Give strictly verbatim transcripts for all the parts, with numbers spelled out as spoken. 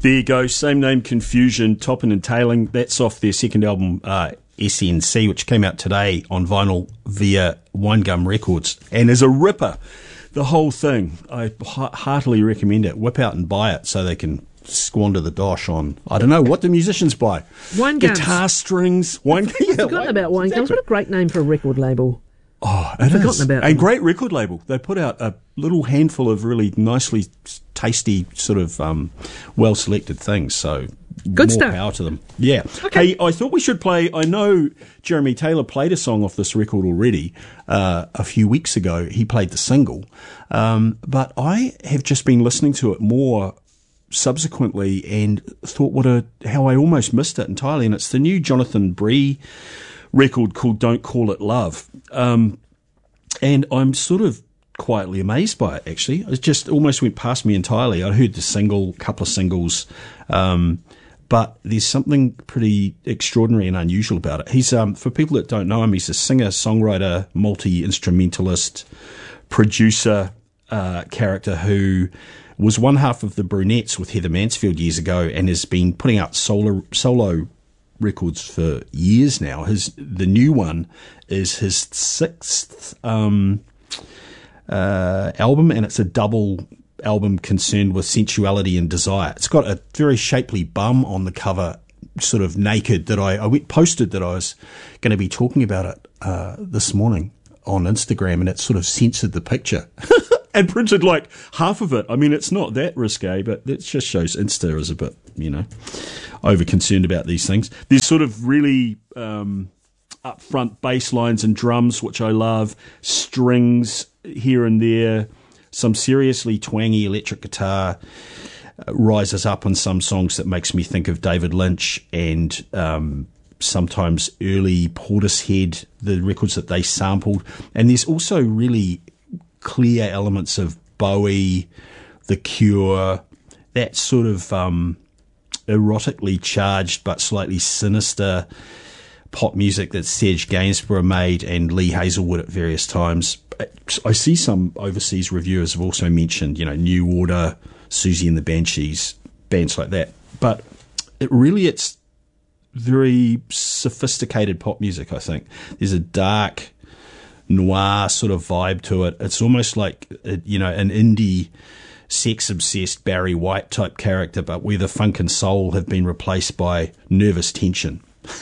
There you go, Same Name Confusion, Topping and Tailing. That's off their second album, uh, S N C, which came out today on vinyl via Winegum Records, and is a ripper. The whole thing, I heartily recommend it. Whip out and buy it so they can squander the dosh on, I don't know, what do musicians buy? Wine Guitar gums. strings. Wine, I've yeah, forgotten wine, about Wine Gums. What a great name for a record label. Oh, it I've is. Forgotten about and them. Great record label. They put out a little handful of really nicely tasty, sort of um, well-selected things, so good more stuff. Power to them. Yeah. Okay. Hey, I thought we should play, I know Jeremy Taylor played a song off this record already uh, a few weeks ago. He played the single. Um, but I have just been listening to it more subsequently and thought what a how I almost missed it entirely. And it's the new Jonathan Bree record called Don't Call It Love. Um, and I'm sort of quietly amazed by it, actually. It just almost went past me entirely. I heard the single, couple of singles, um, but there's something pretty extraordinary and unusual about it. He's, um, for people that don't know him, he's a singer, songwriter, multi-instrumentalist, producer, uh, character who was one half of the Brunettes with Heather Mansfield years ago and has been putting out solo, solo records for years now. His the new one is his sixth um, uh, album, and it's a double album concerned with sensuality and desire. It's got a very shapely bum on the cover, sort of naked, that I, I went, posted that I was going to be talking about it uh, this morning on Instagram, and it sort of censored the picture. And printed like half of it. I mean, it's not that risque, but it just shows Insta is a bit, you know, over concerned about these things. There's sort of really um, upfront bass lines and drums, which I love, strings here and there, some seriously twangy electric guitar uh, rises up on some songs that makes me think of David Lynch and um, sometimes early Portishead, the records that they sampled. And there's also really clear elements of Bowie, The Cure, that sort of um, erotically charged but slightly sinister pop music that Serge Gainsborough made and Lee Hazelwood at various times. I see some overseas reviewers have also mentioned, you know, New Order, Susie and the Banshees, bands like that. But it really, it's very sophisticated pop music, I think. There's a dark noir sort of vibe to it. It's almost like, you know, an indie sex-obsessed Barry White type character, but where the funk and soul have been replaced by nervous tension.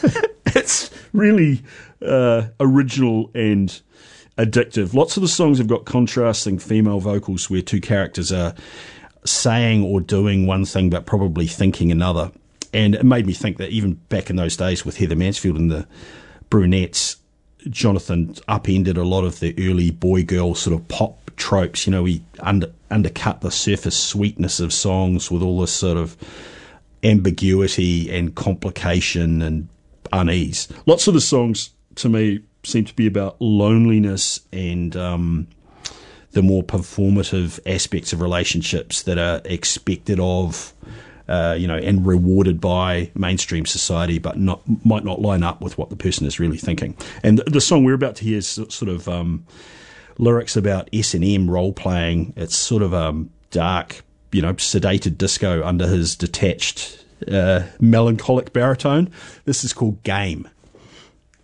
It's really uh, original and addictive. Lots of the songs have got contrasting female vocals where two characters are saying or doing one thing but probably thinking another. And it made me think that even back in those days with Heather Mansfield and the Brunettes, Jonathan upended a lot of the early boy-girl sort of pop tropes. You know, he under, undercut the surface sweetness of songs with all this sort of ambiguity and complication and unease. Lots of the songs, to me, seem to be about loneliness and um, the more performative aspects of relationships that are expected of, Uh, you know, and rewarded by mainstream society, but not might not line up with what the person is really thinking. And the, the song we're about to hear is sort of um, lyrics about S and M role-playing. It's sort of um, dark, you know, sedated disco under his detached, uh, melancholic baritone. This is called Game.